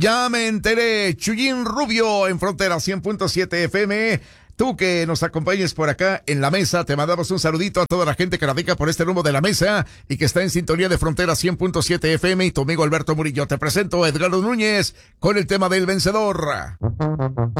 Ya me enteré, Chuyín Rubio en Frontera 100.7 FM. Tú que nos acompañes por acá en la mesa, te mandamos un saludito a toda la gente que radica por este rumbo de la mesa y que está en sintonía de Frontera 100.7 FM y tu amigo Alberto Murillo. Te presento a Edgardo Núñez con el tema del vencedor.